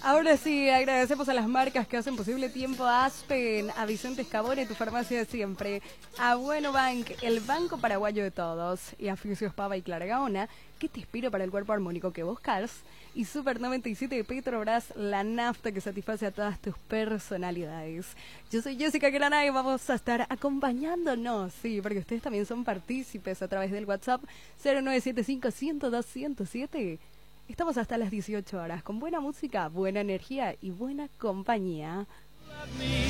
Ahora sí, agradecemos a las marcas que hacen posible Tiempo Aspen, a Vicente Escabone, tu farmacia de siempre, a Bueno Bank, el banco paraguayo de todos, y a Fisios Pava y Clargaona, que te inspira para el cuerpo armónico que buscas, y Super 97 de Petrobras, la nafta que satisface a todas tus personalidades. Yo soy Jessica Granay y vamos a estar acompañándonos, sí, porque ustedes también son partícipes a través del WhatsApp 0975-102-107. Estamos hasta las 18 horas con buena música, buena energía y buena compañía.